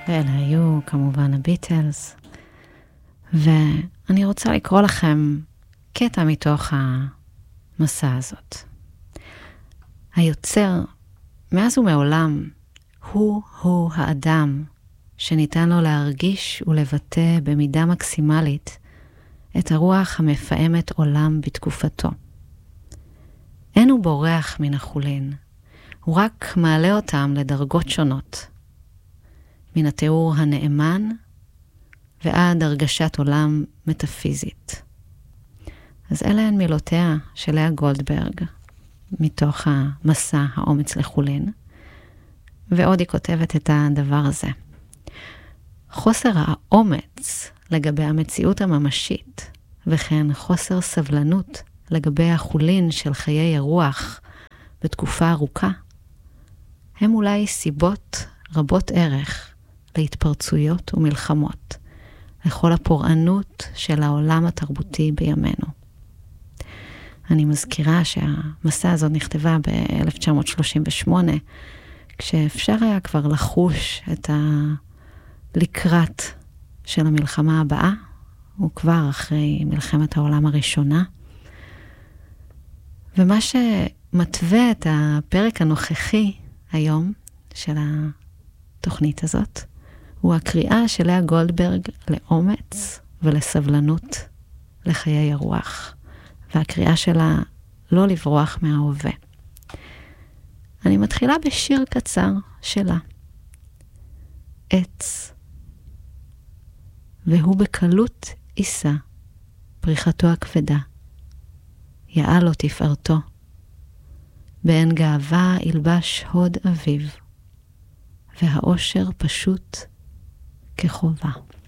ואלה היו כמובן הביטלס. ואני רוצה לקרוא לכם קטע מתוך המסע הזאת. היוצר, מאז ומעולם, הוא האדם שניתן לו להרגיש ולבטא במידה מקסימלית את הרוח המפעמת עולם בתקופתו. אין הוא בורח מן החולין, הוא רק מעלה אותם לדרגות שונות, מן התיאור הנאמן ועד הרגשת עולם מטאפיזית. אז אלה הן מילותיה של לאה גולדברג, מתוך המסע האומץ לחולין, ועוד היא כותבת את הדבר הזה. חוסר האומץ לגבי המציאות הממשית, וכן חוסר סבלנות לגבי החולין של חיי הרוח בתקופה ארוכה, הם אולי סיבות רבות ערך להתפרצויות ומלחמות, לכל הפורענות של העולם התרבותי בימינו. אני מזכירה שהמסע הזאת נכתבה ב-1938, כשאפשר היה כבר לחוש את הלקראת של המלחמה הבאה, וכבר אחרי מלחמת העולם הראשונה. ומה שמתווה את הפרק הנוכחי היום של התוכנית הזאת, הוא הקריאה של לאה גולדברג לאומץ ולסבלנות לחיי הרוח, והקריאה שלה לא לברוח מההווה. אני מתחילה בשיר קצר שלה. עץ. והוא בקלות עיסה, פריחתו הכבדה. יעל לו תפארתו. בעין גאווה ילבש הוד אביב, והאושר פשוט כחובה.